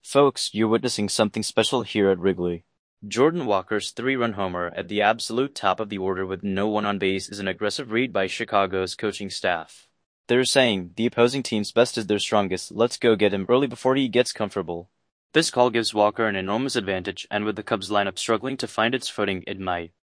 Folks, you're witnessing something special here at Wrigley. Jordan Walker's three-run homer at the absolute top of the order with no one on base is an aggressive read by Chicago's coaching staff. They're saying, the opposing team's best is their strongest, let's go get him early before he gets comfortable. This call gives Walker an enormous advantage, and with the Cubs lineup struggling to find its footing, it might